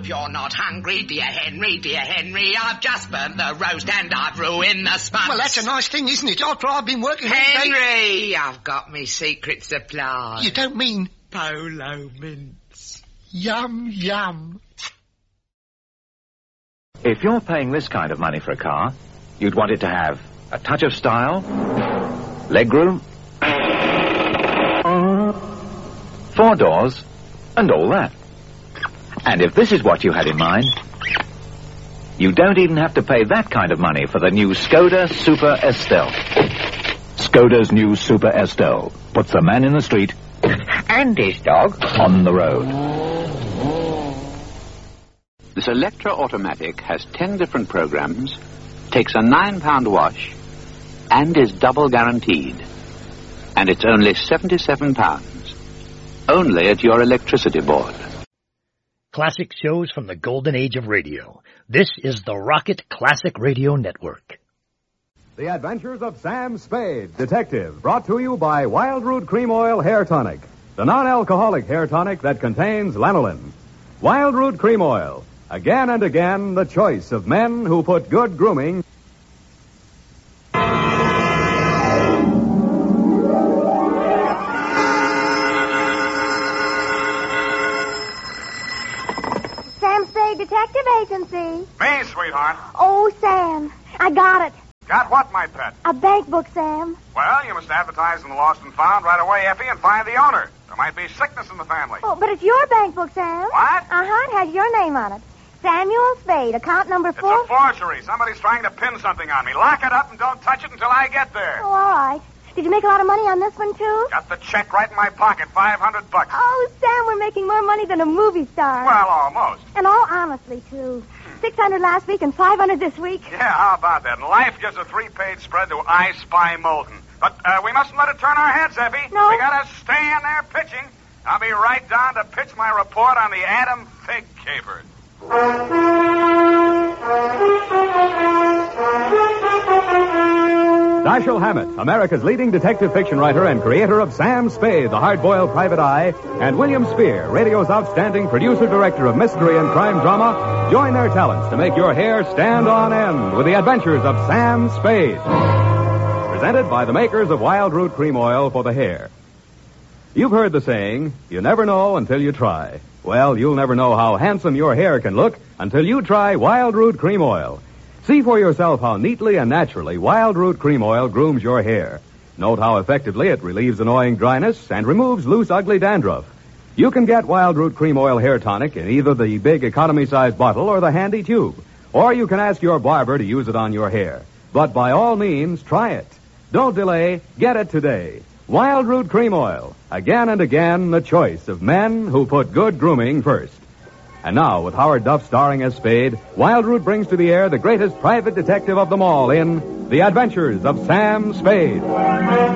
hope you're not hungry, dear Henry, dear Henry. I've just burnt the roast and I've ruined the sponge. Well, that's a nice thing, isn't it? After I've been working... Henry, I've got me secret supply. You don't mean... Polo mints. Yum, yum. If you're paying this kind of money for a car, you'd want it to have a touch of style, legroom, 4 doors, and all that. And if this is what you had in mind, you don't even have to pay that kind of money for the new Skoda Super Estelle. Skoda's new Super Estelle puts the man in the street and his dog on the road. This Electra Automatic has 10 different programs, takes a £9 wash, and is double guaranteed. And it's only £77. Only at your electricity board. Classic shows from the golden age of radio. This is the Rocket Classic Radio Network. The Adventures of Sam Spade, Detective, brought to you by Wild Root Cream Oil Hair Tonic, the non-alcoholic hair tonic that contains lanolin. Wild Root Cream Oil, again and again the choice of men who put good grooming... Sam Spade Detective Agency. Me, sweetheart. Oh, Sam, I got it. Got what, my pet? A bank book, Sam. Well, you must advertise in the Lost and Found right away, Effie, and find the owner. There might be sickness in the family. Oh, but it's your bank book, Sam. What? Uh-huh, it has your name on it. Samuel Spade, account number 4. It's a forgery. Somebody's trying to pin something on me. Lock it up and don't touch it until I get there. Oh, all right. Did you make a lot of money on this one, too? Got the check right in my pocket, $500. Oh, Sam, we're making more money than a movie star. Well, almost. And all honestly, too. 600 last week and 500 this week. Yeah, how about that? And life gives a 3-page spread to I Spy Moulton. But we mustn't let it turn our heads, Effie. No. We gotta stay in there pitching. I'll be right down to pitch my report on the Adam Fig Capers. Dashiell Hammett, America's leading detective fiction writer and creator of Sam Spade, the hard-boiled private eye, and William Spear, radio's outstanding producer-director of mystery and crime drama, join their talents to make your hair stand on end with the adventures of Sam Spade. Presented by the makers of Wild Root Cream Oil for the hair. You've heard the saying, you never know until you try. Well, you'll never know how handsome your hair can look until you try Wild Root Cream Oil. See for yourself how neatly and naturally Wild Root Cream Oil grooms your hair. Note how effectively it relieves annoying dryness and removes loose, ugly dandruff. You can get Wild Root Cream Oil Hair Tonic in either the big economy-sized bottle or the handy tube. Or you can ask your barber to use it on your hair. But by all means, try it. Don't delay. Get it today. Wild Root Cream Oil. Again and again, the choice of men who put good grooming first. And now, with Howard Duff starring as Spade, Wild Root brings to the air the greatest private detective of them all in The Adventures of Sam Spade.